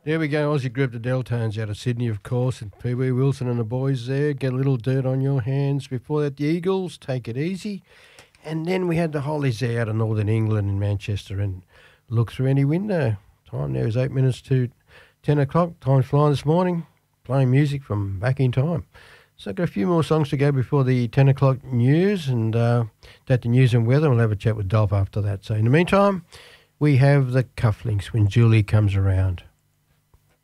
There we go, Aussie group, the Deltones out of Sydney, of course, and Pee Wee Wilson and the boys there. Get a little dirt on your hands. Before that, the Eagles, Take It Easy. And then we had the Hollies there out of Northern England in Manchester and Look Through Any Window. Time there is 8 minutes to 10 o'clock. Time's flying this morning, playing music from back in time. So I've got a few more songs to go before the 10 o'clock news, and that the news and weather. We'll have a chat with Dolph after that. So in the meantime, we have the Cufflinks When Julie Comes Around.